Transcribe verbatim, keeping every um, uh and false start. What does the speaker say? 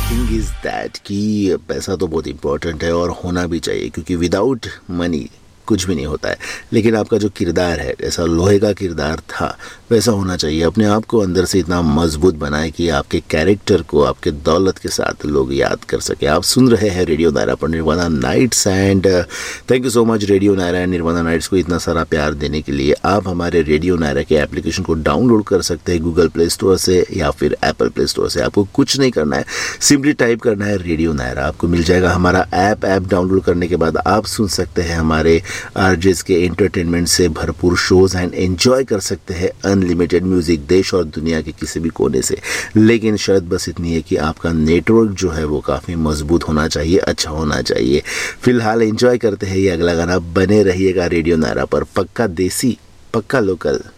Thing is that कि पैसा तो बहुत इंपॉर्टेंट है और होना भी चाहिए, क्योंकि विदाउट मनी कुछ भी नहीं होता है। लेकिन आपका जो किरदार है, जैसा लोहे का किरदार था वैसा होना चाहिए। अपने आप को अंदर से इतना मजबूत बनाए कि आपके कैरेक्टर को आपके दौलत के साथ लोग याद कर सके। आप सुन रहे हैं रेडियो नायरा पर nirvana nights, and thank you so much radio Naira and nirvana nights को इतना सारा प्यार देने के लिए। आप हमारे रेडियो नायरा के एप्लीकेशन को डाउनलोड कर सकते हैं गूगल प्ले स्टोर से या फिर एप्पल प्ले स्टोर से। आपको कुछ नहीं करना है, सिंपली टाइप करना है रेडियो नायरा, आपको मिल जाएगा हमारा ऐप। ऐप डाउनलोड करने के बाद आप सुन सकते हैं हमारे आरजेस के एंटरटेनमेंट से भरपूर शोज एंड एंजॉय कर सकते हैं अनलिमिटेड म्यूजिक देश और दुनिया के किसी भी कोने से। लेकिन शर्त बस इतनी है कि आपका नेटवर्क जो है वो काफ़ी मजबूत होना चाहिए, अच्छा होना चाहिए। फिलहाल एंजॉय करते हैं ये अगला गाना। बने रहिएगा रेडियो नायरा पर, पक्का देसी पक्का लोकल।